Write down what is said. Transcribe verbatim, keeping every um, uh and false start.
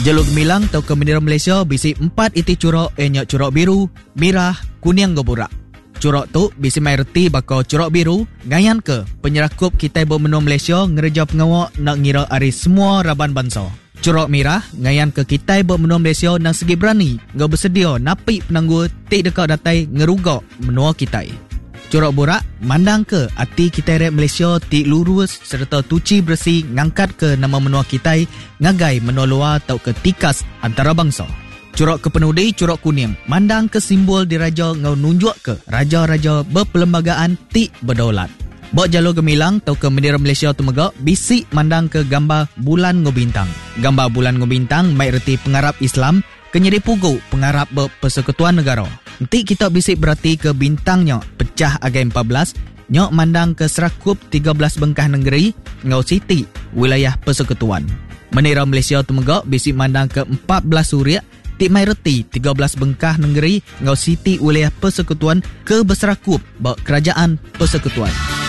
Jalur gemilang atau ke bendera Malaysia bisi empat iti curok enyak curok biru, merah, kuning goburak. Curok tu bisi mai reti bakal curok biru ngayan ke penyerakup kita bermenua Malaysia ngereja pengawak nak ngira ari semua raban bangsa. Curok merah ngayan ke kita bermenua Malaysia nang segi berani ngau bersedia napi penangguh tik dekat datai ngerugak menua kita. Curok burak mandang ke ati kita rek Malaysia tik lurus serta tuci bersih ngangkat ke nama menua kita ngagai menua luar atau ke tikas antara bangsa. Curok kepenudi curok kuning mandang ke simbol diraja ngau nunjuk ke raja-raja berperlembagaan tik berdaulat. Bok jalur gemilang atau ke bendera Malaysia tu megak bisik mandang ke gambar bulan ngobintang. Gambar bulan ngobintang mai reti pengarap Islam kenyedi pugu pengarap berpersekutuan negara. Nanti kita bisik berarti ke bintangnya pecah agai empat belas nyok mandang ke serakup tiga belas bengkah negeri ngau siti wilayah persekutuan. Bendera Malaysia tu megak bisik mandang ke empat belas suria tik mai reti tiga belas bengkah negeri ngau siti wilayah persekutuan ke berserakup bak kerajaan persekutuan.